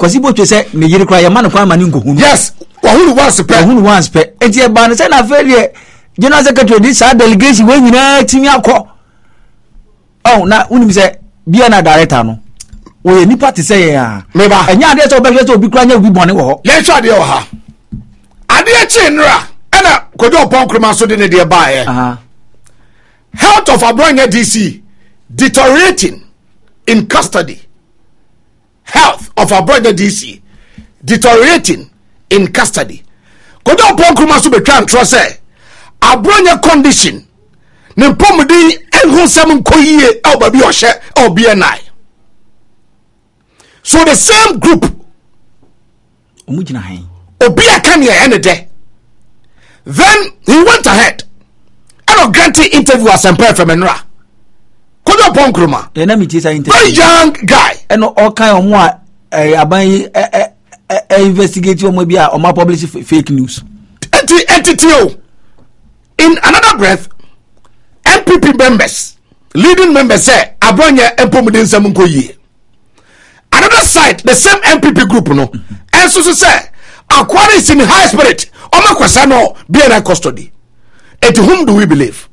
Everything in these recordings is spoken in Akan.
Because you say me you cry man kwa mani nkohunu. Yes, wahunu once pe. Enti e ba no say na failure. General Secretary this delegation we nyina timi akọ. Oh na unim say bia na director no. We nipa te say ya. Meba. Enya ade so be so obi kra nya obi bone wo ho. Ye twa de wo ha. Ade chi nra. Ena kojo pon kroma so de ne de ba ye. Health of Abronya DC deteriorating in custody. Health of Abronya DC deteriorating in custody. Kojo pon kroma so be twa ntro say Abronya condition ne pomudi enhu sam nkoyie e obabi ohye OBNI. So the same group omugina hen obi akane ene de. Then he went ahead and granted interview as Emperor Femenra. Kodo Ponkroma. Na me tisa interview. Very young guy. And all kind of more aban investigate omo bia o ma publish fake news. Entity in another breath, MPP members, leading members say Abronya empomuden samunko ye. Another side, the same MPP group no, and so say Aquari is in high spirit. Oma kwasano BNI custody. And to whom do we believe?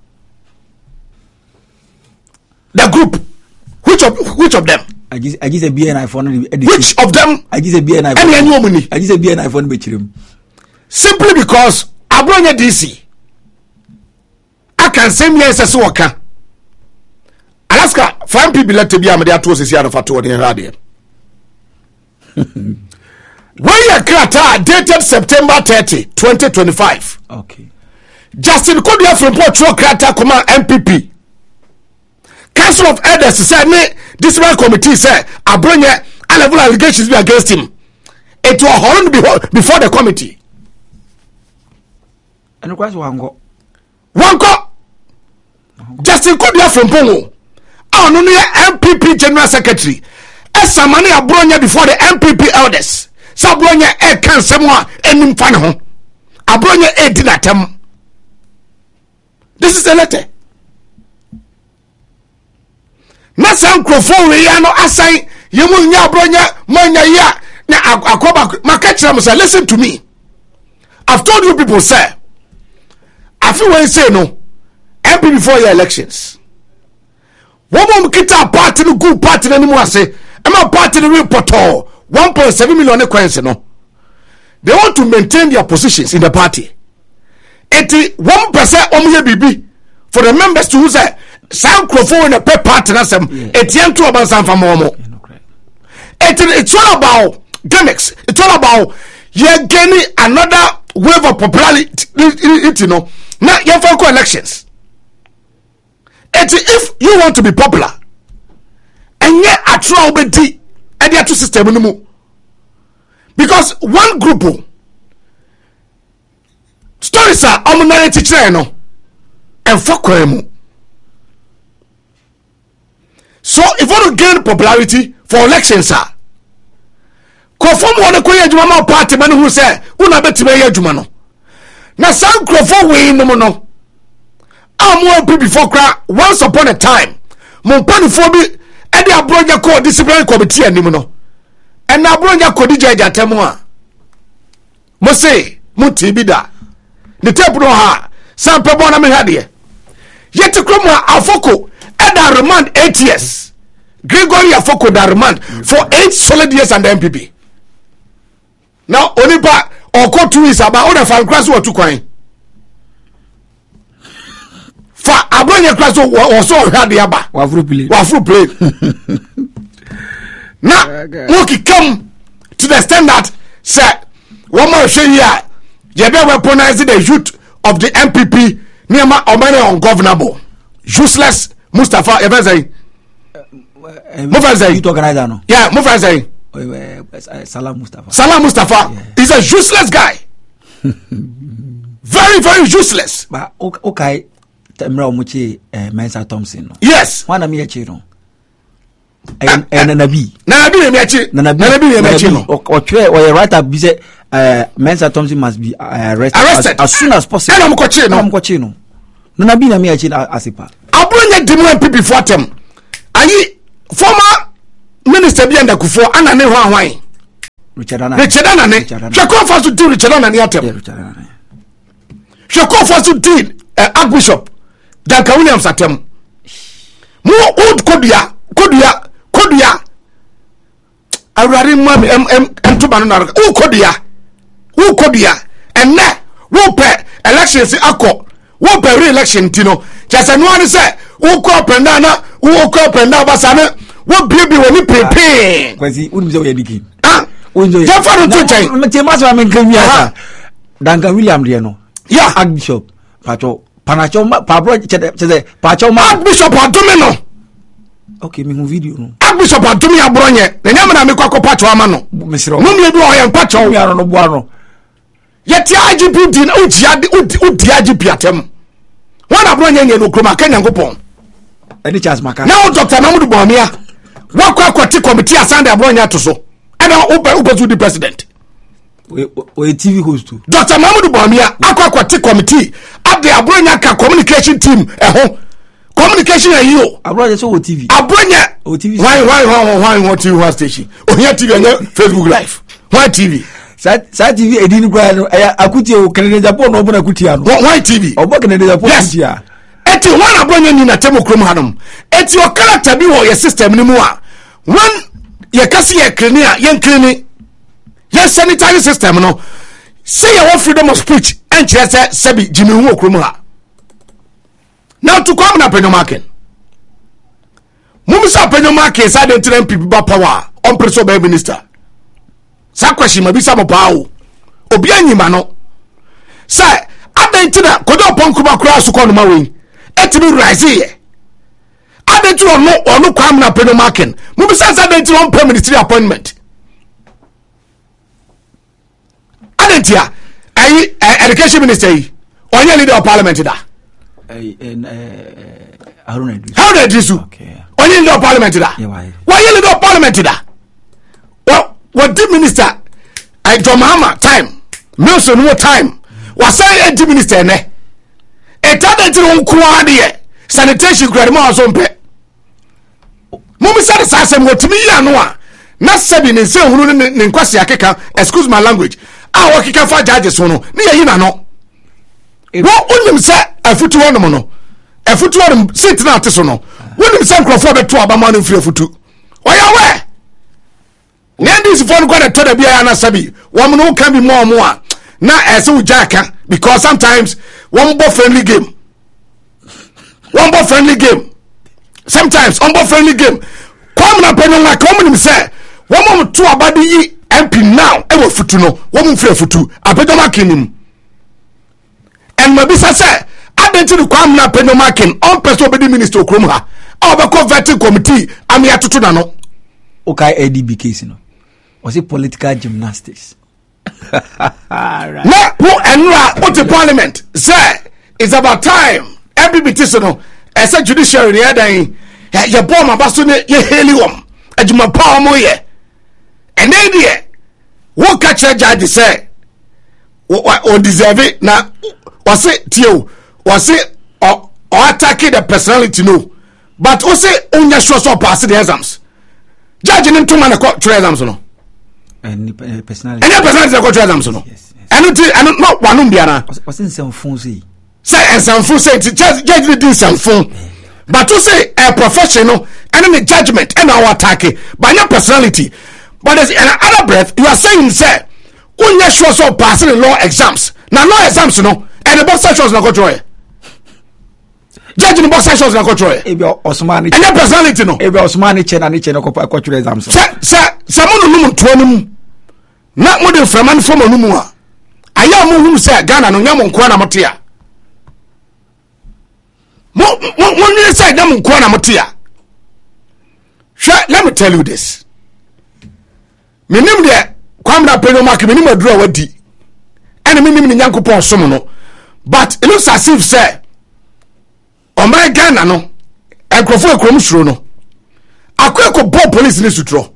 The group. Which of them? I just a BNI for which of them? I just a BNI. I just a BNI for the simply because Abronya DC. I can say me as a worker. Alaska, fine people let to be a mediator is here for 2 radio. When your crata dated September 30, 2025. Okay. Justin Kodia from Portugal crata command MPP. Council of Elders said me disciplinary committee said Abronya level allegations be against him. It was horrend before the committee. And of one go. Justin Kodia from Pongo. Our no MPP General Secretary. Esamani Abronya before the MPP Elders. Sabronya can someone enim fan ho. Abronya dinatem. This is a letter. Na san krofo we ya no asai yemu nya Abronya manya ya na akoba makachira mo say listen to me. I've told you people say I feel when say no MP before your elections. One more kita party no good party na nimu ase. Ema party no report 1.7 million coins no. They want to maintain their positions in the party. 81% omuye bibi for the members to use some crofo in a pay party na sem etian to abansan famomo. It's all about gimmicks. It's all about you gaining another wave of popularity, you know. Now you have elections. If you want to be popular and yet a trial beti and the two system no, because one group stories are omunare teacher no and fuck mu. So if you want to gain popularity for elections conform one ko yejuma party man who say una betime yejuma no na san crofo we no no am one before cra once upon a time mon panifo bi e dey Abronya call disciplinary committee anim no and na Abronya call judge atem a mo say mo tibi da the tape no ha san pe bona me hade yet krom afoko e da remand 8 years Gregory Afoko da remand for 8 solid years and the MPP. Now onipa oko 2 years about all the fan class what to kwan for Abronya class was so hard yaba wafru play now look come to the standard say one more show here you be weaponizing the youth of the MPP near omane ungovernable useless Mustafa Evazai youth organizer no yeah Mufazai Salah Mustafa. Salah Mustafa is a useless guy. Very, very useless. But okay, Temra Omuchi Mensa Thompson. No? Yes. One of me a chino. And Nabi. Nabi. Or a writer be Mensa Thompson must be arrested as soon as possible. And I'm coachino. Nabi na me a chino asipa. Abronya demand people for them. Are you former Minister Bianda Kufo and a new one? Richard Anane Shako first to deal Richard Anane atem Shako first to deal Archbishop Duncan Williams atem mo old Kodia awurade mam entoba no na wo kodia enne wo pe elections akọ wo pe re-election tino chese no ane se wo ko penda na wo ko penda basa ne wo biebi woni pepe kwasi unimze wo yadiki unjo ya fa no tuchen mete maso me kan wiasa Duncan William de no ya Archbishop pacho panacho pabro chese pacho ma Archbishop adome no okay me hu video no Archbishop adome abronye na nyama na me kwakọ pacho ama no mesiro no me bi o yan pacho mi aro no boa no yeti IGP din udi IGP atem wana abronye nye no kroma Kenya ngopon any chance maka now Dr. Mahmoud Bawumia wakọ akwati committee asande abronye to so and ugo to the president we TV host too Dr. Mahmoud Bawumia akọ akwati committee at the abronye ka communication team communication are you abronye so TV abronye TV why TV station onya TV on Facebook live why TV sa TV edini kwa no akuti o Canada Japan no bona akuti ano why TV obo Canada Japan akuti a eti wana abronye ni na temo krom hanom eti o character bi wo your system ni mu a when ye kasi ye klini a ye klini ye sanitary system no say your freedom of speech and say sebi jimi hu okrom ha now to come na penyomaken mumisa penyomaken sa den tren people ba power on preso be minister sa kwashi mabisa mo paawo obi anyima no say adentina kodo ponkuba kura su kono mawe etimi rise ye adentina no kwam na penyomaken mumisa sa adentina on ministry appointment adentia education minister yi onye leader of parliament da Haruna Idrisu onye leader of parliament da why leader of parliament da what the minister John Mahama time Milson no time was say the minister ne etade ti on kwa de sanitation grade ma so mpe mumi say the same what me ya no a na sabi ne se hunu ne nkwasi akeka excuse my language a wo kika fa judges no ne yi na no wo unim se afutu wono no afutu wono sit na ate so no wonim se nkrofo beto abama no free afutu oya we Nandis phone got a toda bia na sabi woman who can be more na ese ujaka because sometimes one ball friendly game sometimes on ball friendly game come na penyo na come nim say one mom to abadi yi MP now e wo futu no one free futu apedo makinim and mabisa say adenti come na penyo makin on person obedi minister okrom ha obeko vetting committee am ya tutu na no okay ADB case no was it political gymnastics right. Na who enra what the parliament say it's about time everybody so no as a judiciary the other ya bomb abaso ne ye helium adwuma pa mo ye and then there wo catch a judge say o deserve it na was it tio was it or attack the personality no but o say onya sure so pass the exams judge nim to man ko three exams no and personality go try them so no and not one biara was in some phone say and some phone say judge did some phone but to say a professional and the judgment and our attack by your personality but there's another breath you are saying say when you sure so passing the law exams now law exams no and the boss sections na go try judge in the boss sections na go try e be Osmani and your personality no e be Osmani chena ni chena ko try exams say mo no tuanum na mo de framan from onumu a aya mo hum say Ghana no nyamo nko na motia mo ni say nyamo nko na motia let me tell you this minim de kwamra penyo mark minim adura wadi ene minim ni nyankopon som no but it looks as if say o my Ghana no enkrofo ekrom suro no akweko bo police ni sutro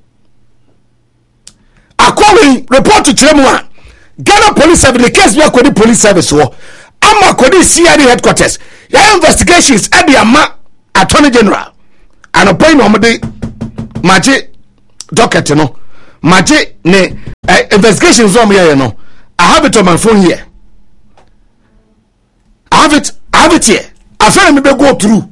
according report to Chemwa Ghana police service the case we are police service wo ama kodi CID headquarters ya investigations at the ama attorney general and appoint no de maje docket no maje ne investigations on me, no. I have it on my phone here. I have it here. I feel me go through.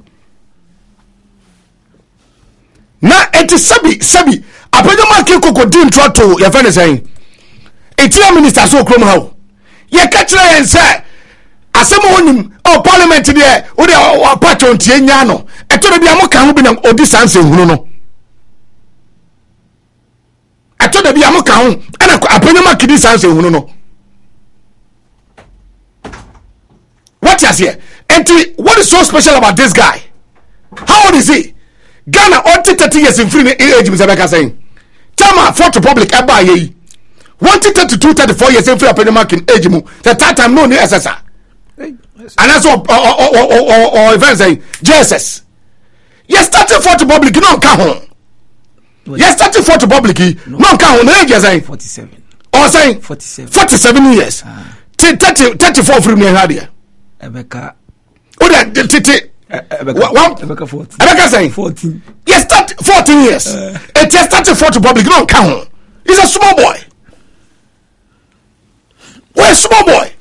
Now it is sabi. Apejo market koko din trotto your friend is saying. Etia minister so krom how. Ye ka kire yen say asem wonim parliament there wo de patron tie nya no. Eto de bia mo kan ho bi na odi sanse hunu no. Eto de bia mo kan ho ana apejo market di sanse hunu no. What is here? And what is so special about this guy? How old is he? Ghana only 30 years in free age, Mr. Becca saying. Tama, Fourth Republic, Eba ye. 32, 34 years in free age, the time no new SSR. And that's or events saying, JSS. Yes, starting Fourth Republic, no come home. Yes, starting Fourth Republic, no come home, age saying 47. Or saying 47 years. 34 from near Hadia. Ebeka. Oh, that Ebeka 14. Ebeka saying 14. Yes, 14 years. It just started Fourth Republic, no count. He's a small boy. Where's small boy?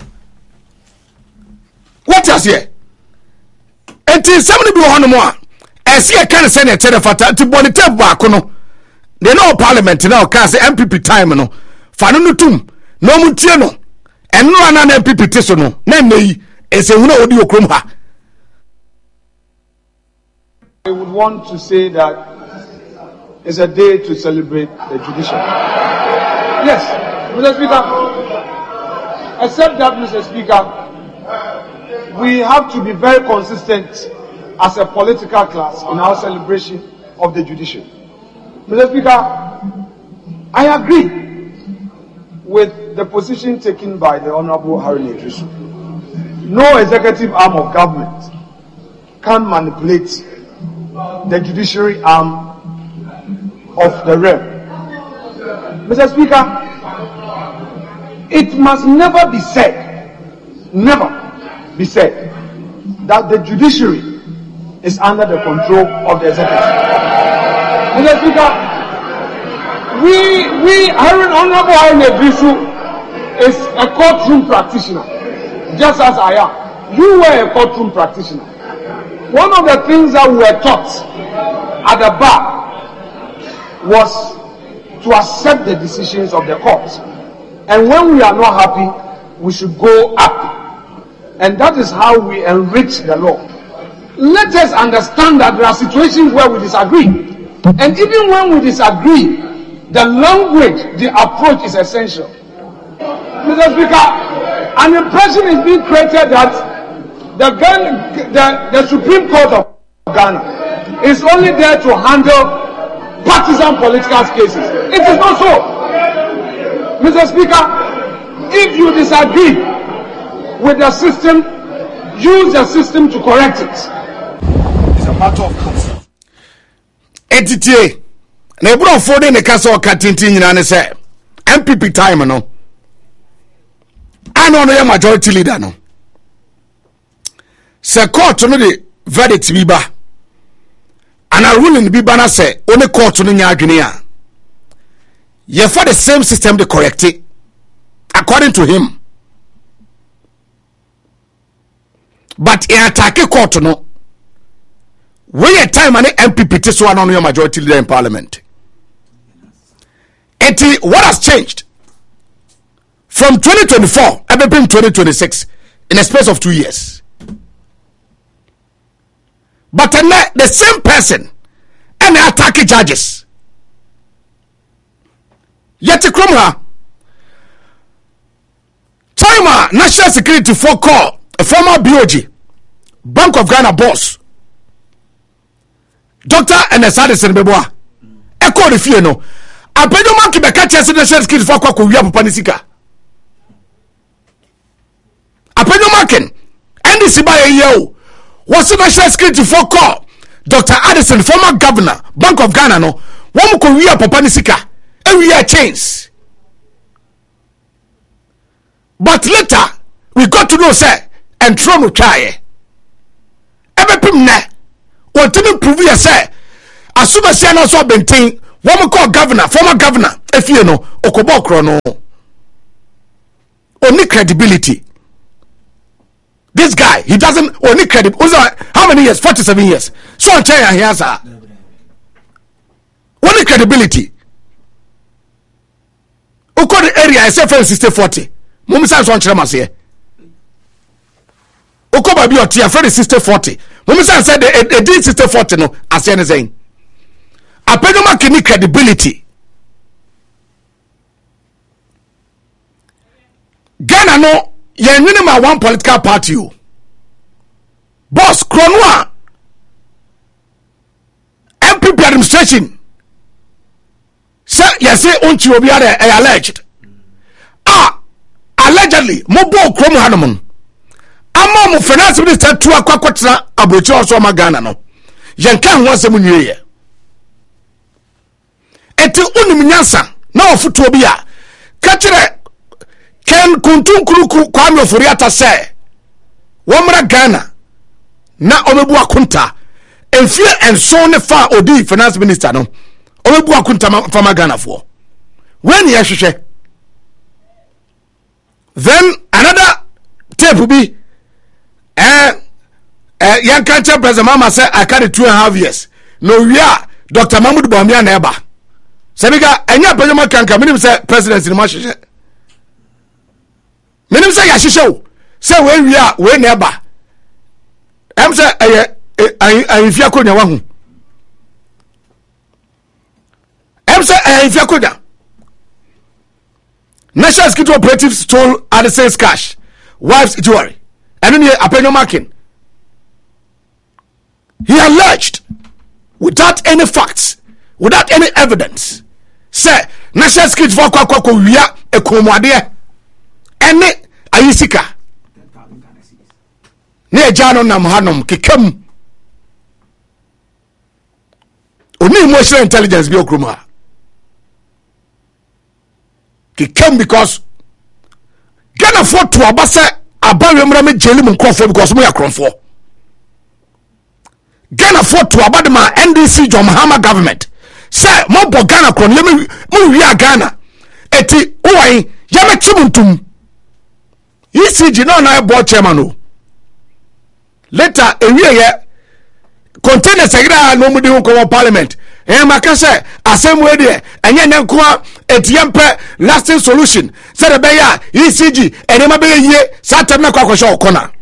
What is here? Until somebody be on more. I see a kind of senate to bonita back no. They know parliament now can say MPP time no. Fanu tum no mutiano. And no an MPP tisono. Name me. I would want to say that it's a day to celebrate the judiciary. Yes, Mr. Speaker. Except that, Mr. Speaker, we have to be very consistent as a political class in our celebration of the judiciary. Mr. Speaker, I agree with the position taken by the Honorable Haruna Iddrisu. No executive arm of government can manipulate the judiciary arm of the realm. Mr. Speaker, it must never be said that the judiciary is under the control of the executive. Mr. Speaker, Honorable Haruna Iddrisu is a courtroom practitioner. Just as I am. You were a courtroom practitioner. One of the things that we were taught at the bar was to accept the decisions of the court. And when we are not happy, we should go up. And that is how we enrich the law. Let us understand that there are situations where we disagree. And even when we disagree, the language, the approach is essential. Mr. Speaker, an impression is being created that the Supreme Court of Ghana is only there to handle partisan political cases. It is not so. Mr. Speaker, if you disagree with the system, use the system to correct it. It's a matter of concern. Entity. Never affording the castle canteen in an say. MPP time, no. I know no majority leader no. Se court no the verdict biba. And a ruling biba na say only court no nya adwene a. Ye for the same system to correct it according to him. But he attack court no. When a time and MPP this one on your majority leader in parliament. And what has changed? From 2024, everything 2026, in a space of 2 years. But the same person, and they attack judges. Yet, Krumha, China National Security for call a former BOG, Bank of Ghana boss, Dr. Enesade Beboa, Echo the Fieno, a pedoman to be catches National Security for call Panisika. Apenyo Markin, NDC by a year, was the National Security for call Dr. Addison, former governor, Bank of Ghana, no, one could we are Panisika, and we are changed. But later, we got to know, sir, and Trono try. Every pimne, what didn't prove you, sir, as soon as you are not so benting, One call governor, former governor, if you know, Okobokro no. Only credibility. This guy, he doesn't only credibility. How many years? 47 years. So I'm telling you, he has only credibility. Uko the area, I say for 60-40. Mumisa so nchira mase. Uko baby otia for 60-40. Mumisa said the did 60-40 no, as you saying. Apenoma kini credibility. Ghana no ye minimum one political party o. Boss Kronwa MPP administration say yes say unchi obi are alleged. Allegedly mobo krom hanomon. Ama mo finance minister to akwakwatra abrochi oso ma Ghana no. Yenka ho asem nwie. Eti unim nyansa na ofuto obi a katire Ken kuntun kuruku Kwame Oforiata say womra Ghana na omebu akunta enfie enso ne fa odi finance minister no omebu akunta fa Ghana for when ye hwehwe then another tape be young country president mama say I carry 2.5 years no we are Dr. Mahmoud Bawumia na eba sebiga enya pejoma kanka minim say president ni ma hwehwe menim say yahwehwe say we are we never am say I fia konya wa hu am say I fia konya National Security Operatives stole Addison's cash, wife's jewelry, and then Apenyo Makin. He alleged, without any facts, without any evidence, say National Security for Kwako Wia Ekomwade, and Ayisika. Ne Jano Namhanom Kikem. Only emotional intelligence be okruma. Came because can afford to abase abawemra me jeli mu nkofo because mo yakronfo can afford to abadema NDC John Mahama government say mo bo Ghana kron le mo wi Ghana eti owan ya me chimuntum ECG na board chairman o later ewie ye container secretary no mu di ko parliament makase assembly there enye nenkoa etiempe lasting solution said be ya ECG enema be ye satam na kwakosho okona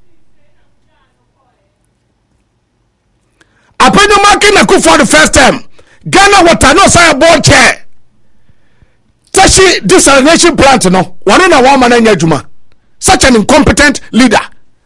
apenyo marking na for the first time Ghana water no say board chair tashi desalination plant no one na one man anya juma such an incompetent leader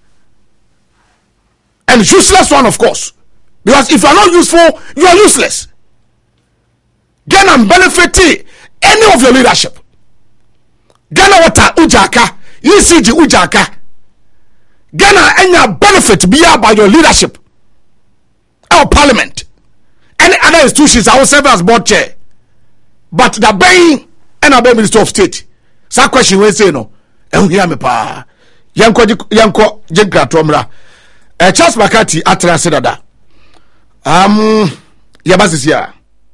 and useless one of course because if you are not useful you are useless. Ghana benefit any of your leadership. Ghana water ujaka, ECG ujaka. Ghana any benefit beyond by your leadership. Our parliament. Any other institutions I will serve as board chair. But the being and our minister of state. Some question we say no. And hear me pa. Yanko Jenka Tomra. Charles Makati atra sedada. Yabasi here.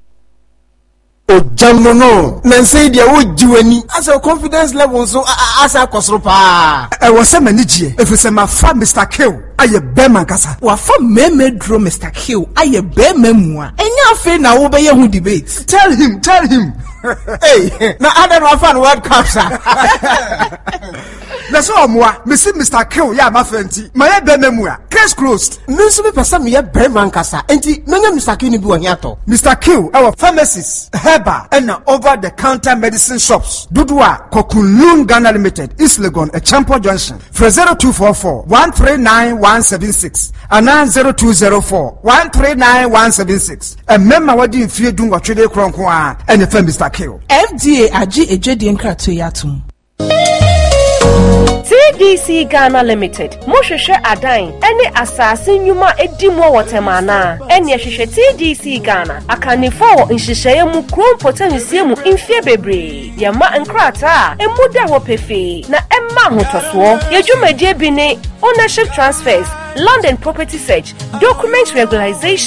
Ojamno no na say dia ojiwani as a confidence level so as a kosropa e wo se manijie efese ma fa Mr. Kill aye Berman kasa wa fa meme dro Mr. Kill aye Berman mu a enya afi na wo be ye hu debate tell him hey na other one fan World Cup sir na so omwa me see Mr. Kill ya ma fenti ma ye Berman mu a case closed me so be person me ye Berman kasa enti no nya Mr. Kill ni bi wo hiato Mr. Kill our pharmacies and over the counter medicine shops. Dudua Kokunlun Ghana Limited, East Legon, a Champo Junction. For 0244 139 176 and 0204 139 176. A member wadi in fear doing what trade cronkwa and the firm Mr. Kill. FDA Aji Ejedi Nkratoyatum. TDC Ghana Limited, Mosheshe Adain, any assassin yuma edimo watemana, any Shishe TDC Ghana, Akanifo in Shishemu Kron Potenisium in Febebre, Yama and Krata, and Muda Wopefe, na Emma Hotoswo, Yajume Jebine, ownership transfers, land and property search, document regularization,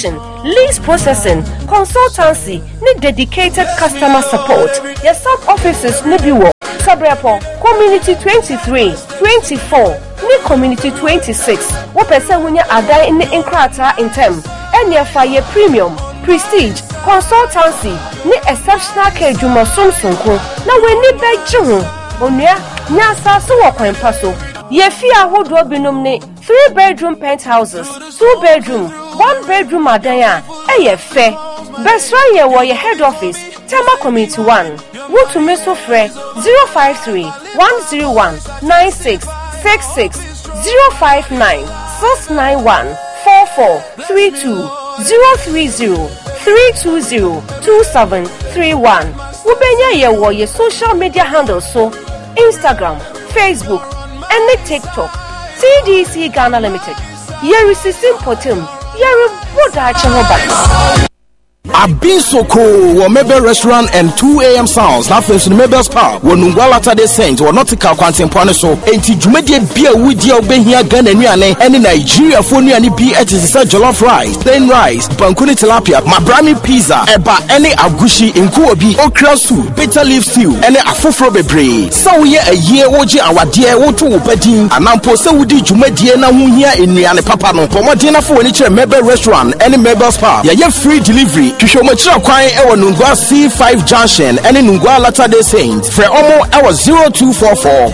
lease processing, consultancy, need dedicated customer support. Your sub offices Nibiwo, Sabrepo, Community 23, 24, Ni Community 26. What person when you are there in the Inkrata in term, and your fire premium, prestige, consultancy, ni exceptional care Juma Sumsunku. Now we need by June. Onya, Nyasa Suwako and Paso. Ye fear would robinum 3-bedroom penthouses, 2-bedroom, 1-bedroom adaya, ye fair. Best one year were your head office, Tema Community 1. Go to Meso Fre 053 101 9666 059 691 4432 030 320 2731. Ubenya ye were your social media handles so Instagram, Facebook, and the TikTok. CDC Ghana Limited. Yeri Sisim Potem. Yeri Buddha Chanoba. I've been so cool. Wa Mebel Restaurant and 2 a.m. sounds. Now for the Mebel's Park. Wa Nungwala Tade Saint. Wa Nautica Quantum Panaso. Enti Jumedi Beer Woody Obehia Ghana Niane. And in Nigeria for Niani Be at his jollof rice, thin rice, bankuni tilapia, mabrami pizza, eba any agushi in Kuobi, okra soup, bitter leaf stew, and a fufro bebre. So we a year oji our dear Wotu Bedin. And now post Woody Jumedi na Wunya in Niane Papano. Pomadina for any Mebel Restaurant and Mebel's Park. Yeah, free delivery. Kishomachi Kwai Ewa Nungwa C5 Junction and in Nungwa Latter-day Saints. For Omo Ewa 0244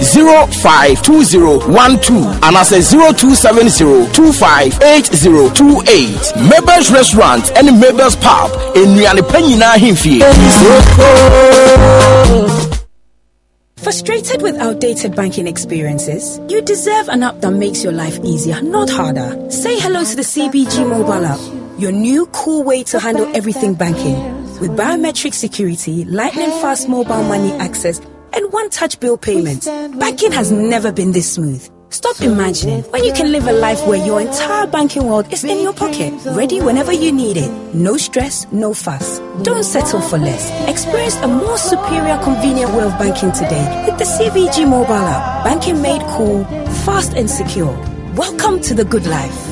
052012 and I say 0270 258028. Mebel's Restaurant and Mebel's Pub in Niani Penina Himfi. Frustrated with outdated banking experiences? You deserve an app that makes your life easier, not harder. Say hello to the CBG mobile app. Your new cool way to handle everything banking. With biometric security, lightning fast mobile money access, and one-touch bill payments. Banking has never been this smooth. Stop imagining when you can live a life where your entire banking world is in your pocket, ready whenever you need it. No stress, no fuss. Don't settle for less. Experience a more superior, convenient way of banking today with the CBG mobile app. Banking made cool, fast and secure. Welcome to the good life.